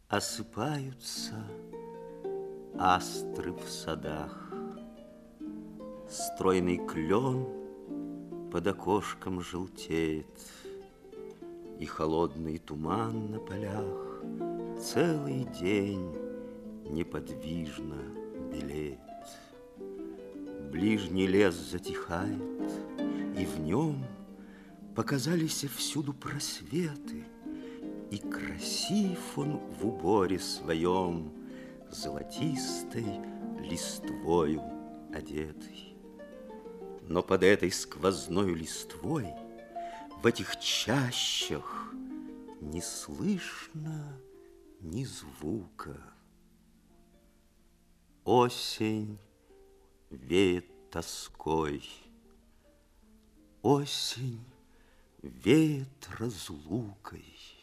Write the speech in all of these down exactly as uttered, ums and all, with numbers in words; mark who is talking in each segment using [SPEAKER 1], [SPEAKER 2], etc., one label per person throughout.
[SPEAKER 1] Осыпаются астры в садах, стройный клен под окошком желтеет, и холодный туман на полях целый день неподвижно белеет. Ближний лес затихает, и в нем показались всюду просветы, и красив он в уборе своем, золотистой листвою одетый. Но под этой сквозной листвой в этих чащах не слышно ни звука. Осень веет тоской, осень веет разлукой.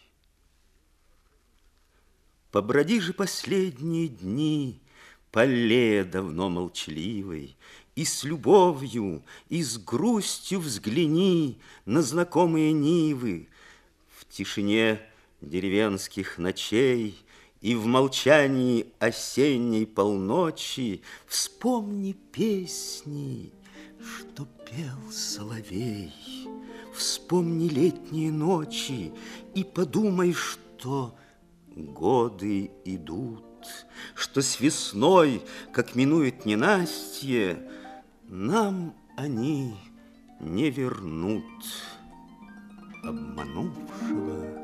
[SPEAKER 1] Поброди же последние дни по аллее давно молчаливой, и с любовью, и с грустью взгляни на знакомые нивы. В тишине деревенских ночей и в молчании осенней полночи вспомни песни, что пел соловей. Вспомни летние ночи и подумай, что годы идут, что с весной, как минует ненастье, нам они не вернут обманувшего